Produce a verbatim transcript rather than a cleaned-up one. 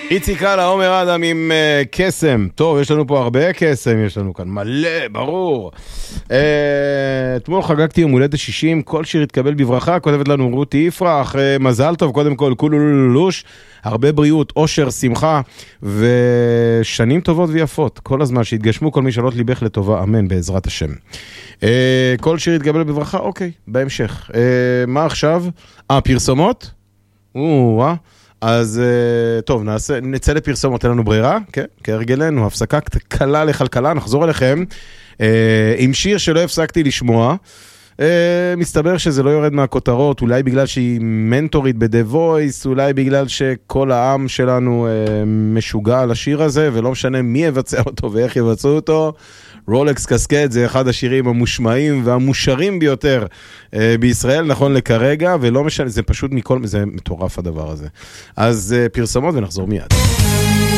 איציק קלה, עומר אדם עם uh, קסם. טוב, יש לנו פה הרבה קסם, יש לנו כאן מלא, ברור. Uh, אתמול חגגתי יום הולדת שישים, כל שיר התקבל בברכה, כותבת לנו רותי יפרח, uh, מזל טוב, קודם כל, כולולולוש, הרבה בריאות, אושר, שמחה, ושנים טובות ויפות, כל הזמן שהתגשמו כל משאלות ליבך לטובה, אמן, בעזרת השם. Uh, כל שיר התקבל בברכה, אוקיי, בהמשך. Uh, מה עכשיו? אה, פרסומות? או, אה? אז טוב, נעשה, נצא לפרסומות, אין לנו ברירה, כן, כהרגלנו, הפסקה קלה לכלכלה, נחזור אליכם, עם שיר שלא הפסקתי לשמוע, מסתבר שזה לא יורד מהכותרות, אולי בגלל שהיא מנטורית ב-The Voice, אולי בגלל שכל העם שלנו משוגע על השיר הזה, ולא משנה מי יבצע אותו ואיך יבצעו אותו, רולקס קסקט זה אחד השירים המושמעים והמושרים ביותר אה, בישראל, נכון לכרגע, ולא משנה, זה פשוט מכל, זה מטורף הדבר הזה. אז אה, פרסומות ונחזור מיד.